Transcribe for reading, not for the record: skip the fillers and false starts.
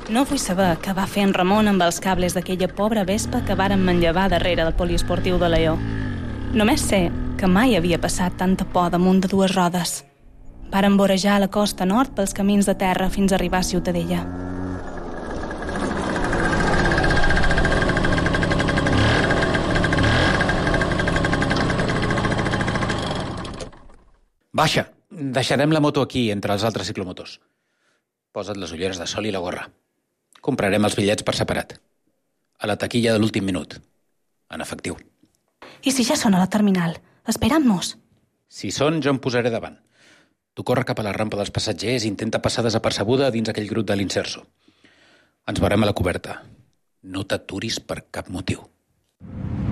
No vull saber què va fer en Ramon amb els cables d'aquella pobra vespa que varen manllevar darrere del poliesportiu de Leó. Només sé que mai havia passat tanta por damunt de dues rodes. Varen vorejar la costa nord pels camins de terra fins a arribar a Ciutadella. Baixa, deixarem la moto aquí entre els altres ciclomotors. Posa't les ulleres de sol i la gorra. Comprarem els bitllets per separat. A la taquilla de l'últim minut. En efectiu. I si ja són a la terminal? Esperant-nos. Si són, jo em posaré davant. Tu corre cap a la rampa dels passatgers i intenta passar desapercebuda dins aquell grup de l'Inserso. Ens veurem a la coberta. No t'aturis per cap motiu.